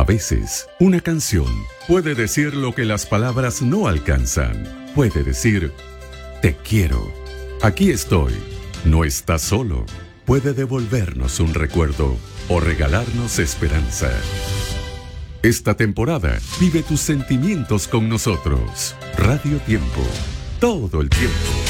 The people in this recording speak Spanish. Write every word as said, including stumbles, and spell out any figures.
veces, una canción puede decir lo que las palabras no alcanzan. Puede decir, te quiero, aquí estoy, no estás solo. Puede devolvernos un recuerdo o regalarnos esperanza. Esta temporada, vive tus sentimientos con nosotros. Radio Tiempo, todo el tiempo.